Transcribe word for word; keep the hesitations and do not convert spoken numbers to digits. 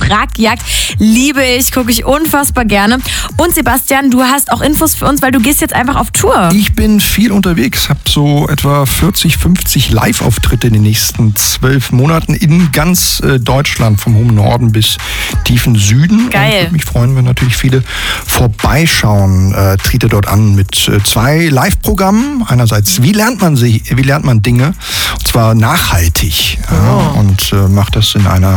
Tragjagd. Liebe ich, gucke ich unfassbar gerne. Und Sebastian, du hast auch Infos für uns, weil du gehst jetzt einfach auf Tour. Ich bin viel unterwegs, habe so etwa vierzig, fünfzig Live-Auftritte in den nächsten zwölf Monaten in ganz äh, Deutschland, vom hohen Norden bis tiefen Süden. Geil. Und würde mich freuen, wenn natürlich viele vorbeischauen. Äh, trete dort an mit äh, zwei Live-Programmen. Einerseits, wie lernt man sich, wie lernt man Dinge? Und zwar nachhaltig. Oh. Ja, und äh, macht das in einer